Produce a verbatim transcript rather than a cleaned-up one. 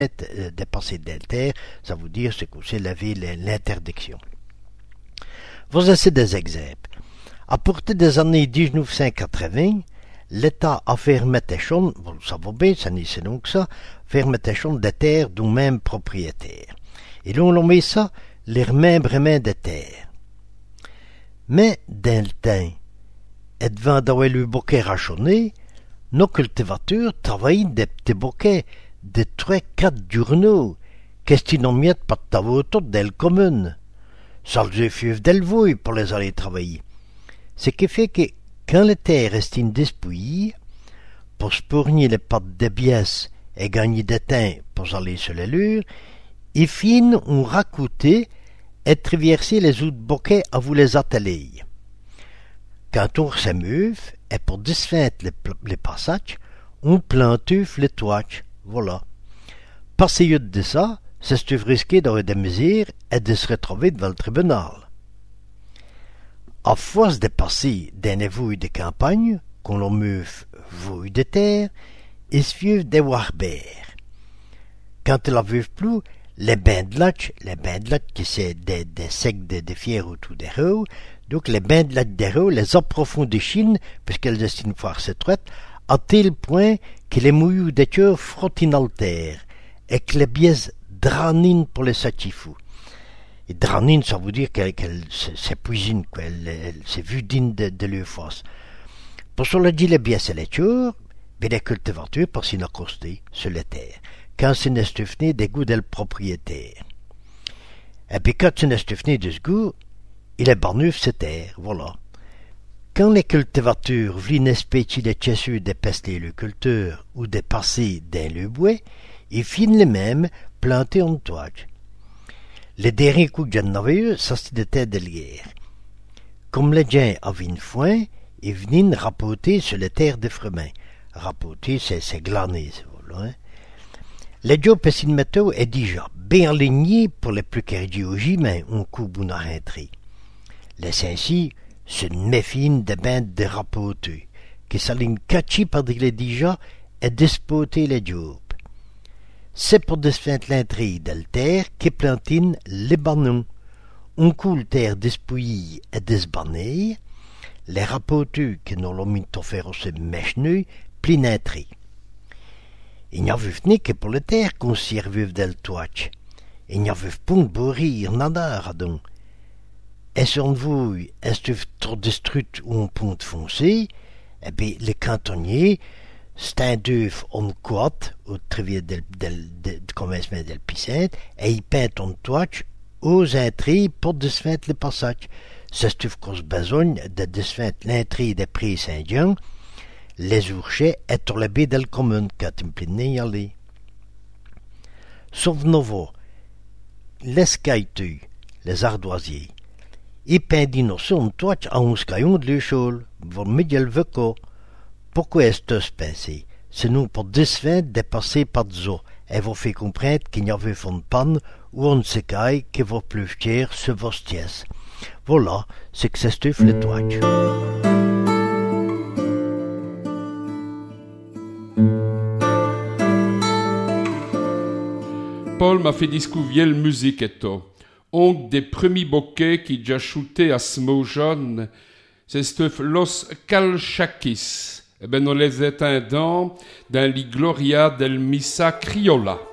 euh, dépasser d'alter, ça veut dire c'est que c'est laver l'interdiction. Voici des exemples. À partir des années dix-neuf cent quatre-vingts, l'État a fermé schon, vous le savez bien, ça n'est c'est donc ça, fermé schon des terres d'un même propriétaire. Et l'on l'a mis ça, les mêmes bremens des terres. Mais, dans le temps, et devant d'avoir le bouquet rachonné, nos cultivateurs travaillent des petits bouquets de trois quatre journaux, qu'est-ce qu'ils n'ont mis pas de travaux tout dans la commune. Ça les fait d'elvouille pour les aller travailler. Ce qui fait que, quand les terres restent despouillées, pour spourner les pattes de biès et gagner des temps pour aller sur les lures, ils finissent ont raccoûté et traverser les autres bouquets à vous les ateliers. Quand on s'amuse, et pour disfaire les, les passages, on plante les toits. Voilà. Parce de ça, c'est risqué d'avoir des mesures et de se retrouver devant le tribunal. À force de passer d'un évouille de campagne, qu'on l'on meuf vouille de terre, ils suivent des warbères. Quand ils la vivent plus, les bains de lac, les bains de lac qui c'est des, des secs de, de fier autour des roues, donc les bains de lac des roues les approfondissent, puisqu'elles destinent voir cette traite, à tel point que les mouillous des cœurs frottent en terre, et que les biaises dranine pour les satifous. Et dranine, ça veut dire qu'elle, qu'elle s'épuisine, qu'elle, elle s'évudine de, de leur face. Pour cela dit les biaises et les cœurs, mais les cultivateurs passent une accostée sur les terres, quand c'est n'estufné des goûts del propriétaire. Et puis quand c'est n'estufné de ce goût, il est barneuf cette terre, voilà. Quand les cultivateurs voulaient n'espécher des tchesseux de pester le culteur ou de passer dans le bois, ils finissent les mêmes plantés en toit. Les derniers coups que j'en avais eu, ça c'était des terres de guerre. Comme les gens avaient une foin, ils venaient rapporter sur les terres de Fremin. Rapporter, c'est, c'est glaner, c'est voilà, hein. Les gens pessin métaux est déjà bien alignés pour les plus cardiologies, mais on coupe une rentrée. Les ainsi, c'est une méfine de bain de rapporter, qui s'aligne catchés par les déjà et despoter les jobs. C'est pour desfaire l'intrigue de terre qui plantine les banons. On coule terre despouillée et desbanée, les rapporteurs qui n'ont l'ont mis à faire aussi mècheneux, plein d'intrigue. Il n'y a vu ni que pour les terres qu'on serve del toit. Il n'y a vu pas de bourrir, nada, radon. Et si on vous est trop destruit ou un pont foncé, eh bien, les cantonniers, c'est un d'œuf en côte, au travers del, del, del, commencement del piscine, et ils peintent en toit aux intrigues pour desfaire les passages. C'est ce qu'on a besoin de desfaire l'intrigue des prix Saint-Jean, les ourchets et sur la baie del commune, quand ils pleinaient y aller. Sauf nouveau, les scaiteux, les ardoisiers, ils peignent sur un toit à un scaillon de l'échelle, pour medial veco. Pourquoi est-ce pensé? C'est nous pour desfaire dépasser par des eaux, et vous fait comprendre qu'il n'y avait pas de panne ou on se caille qui va plus cher sur vos pièces. Voilà, c'est que c'est stuff le toit. Paul m'a fait découvrir la musique et tout. Un des premiers bouquets qui j'ai shooté à Smojan, c'est stuff Los Calchaquis. Eh ben, on les éteindons dans les Gloria del Missa Criolla.